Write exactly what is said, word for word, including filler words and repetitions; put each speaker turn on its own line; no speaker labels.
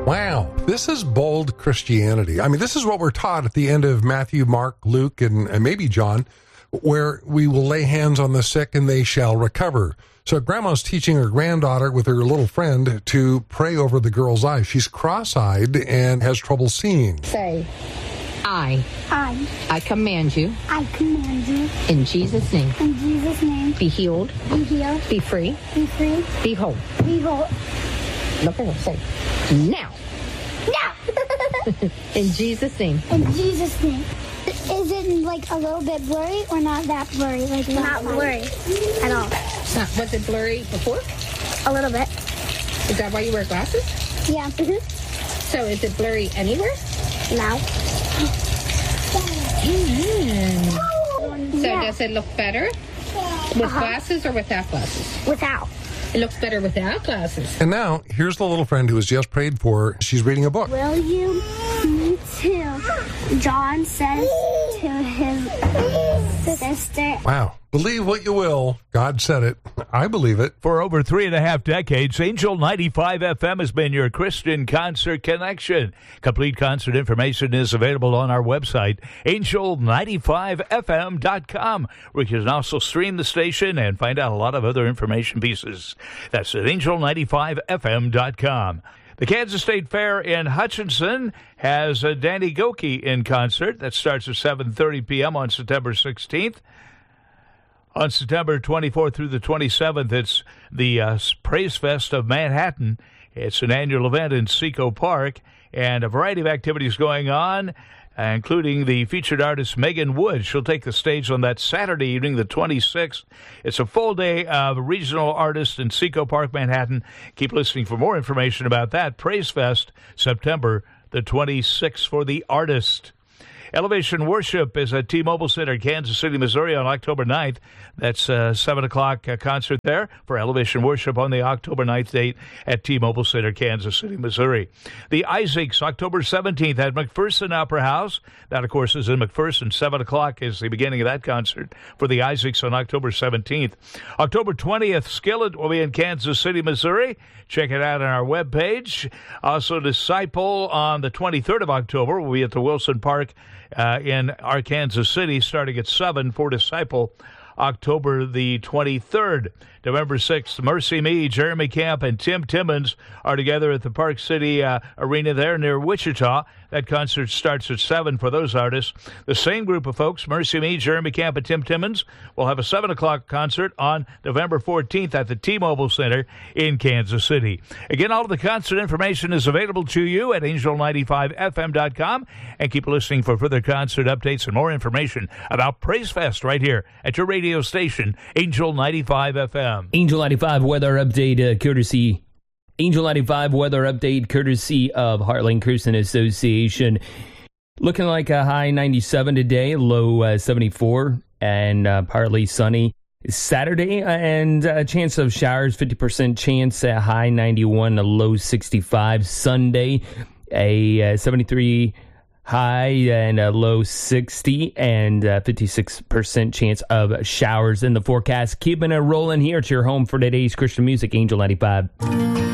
Wow, this is bold Christianity. I mean, this is what we're taught at the end of Matthew, Mark, Luke, and, and maybe John, where we will lay hands on the sick and they shall recover. So grandma's teaching her granddaughter with her little friend to pray over the girl's eyes. She's cross-eyed and has trouble seeing.
Say, I.
I.
I command you.
I command you.
In Jesus' name.
In Jesus' name.
Be healed.
Be healed.
Be free.
Be free.
Be whole.
Be whole.
Look at her. Say, now.
Now.
In Jesus' name.
In Jesus' name. Is it like a little bit blurry or not that blurry? Like not blurry at all.
Not, was it blurry before?
A little bit.
Is that why you wear glasses?
Yeah. Mm-hmm.
So is it blurry anywhere?
No.
Mm-hmm. So
Yeah.
does it look better with
Uh-huh.
glasses or without glasses?
Without.
It looks better without glasses.
And now, here's the little friend who was just prayed for. She's reading a book.
Will you me too? John says to his sister.
Wow. Believe what you will. God said it. I believe it.
For over three and a half decades, Angel ninety-five F M has been your Christian concert connection. Complete concert information is available on our website, angel ninety-five f m dot com, where you can also stream the station and find out a lot of other information pieces. That's at angel ninety-five f m dot com. The Kansas State Fair in Hutchinson has uh, Danny Gokey in concert. That starts at seven thirty p.m. on September sixteenth. On September twenty-fourth through the twenty-seventh, it's the uh, Praise Fest of Manhattan. It's an annual event in Seco Park, and a variety of activities going on, including the featured artist Megan Wood. She'll take the stage on that Saturday evening, the twenty-sixth. It's a full day of regional artists in Seco Park, Manhattan. Keep listening for more information about that. Praise Fest, September the twenty-sixth for the artist. Elevation Worship is at T-Mobile Center, Kansas City, Missouri on October ninth. That's a seven o'clock uh, concert there for Elevation Worship on the October ninth date at T-Mobile Center, Kansas City, Missouri. The Isaacs, October seventeenth at McPherson Opera House. That, of course, is in McPherson. seven o'clock is the beginning of that concert for the Isaacs on October seventeenth. October twentieth, Skillet will be in Kansas City, Missouri. Check it out on our webpage. Also, Disciple on the twenty-third of October will be at the Wilson Park uh, in Arkansas City, starting at seven for Disciple. October the twenty-third. November sixth, Mercy Me, Jeremy Camp, and Tim Timmons are together at the Park City uh, Arena there near Wichita. That concert starts at seven for those artists. The same group of folks, Mercy Me, Jeremy Camp, and Tim Timmons, will have a seven o'clock concert on November fourteenth at the T-Mobile Center in Kansas City. Again, all of the concert information is available to you at angel ninety-five f m dot com. And keep listening for further concert updates and more information about Praise Fest right here at your radio station, Angel ninety-five F M.
Angel ninety-five weather update, uh, courtesy Angel ninety-five weather update, courtesy of Heartland Christian Association. Looking like a high ninety-seven today, low uh, seventy-four, and uh, partly sunny. Saturday, and a chance of showers, fifty percent chance, a high ninety-one, a low sixty-five. Sunday, a uh, seventy-three high and a low sixty, and uh, fifty-six percent chance of showers in the forecast. Keeping it rolling here. It's your home for today's Christian music, Angel ninety-five.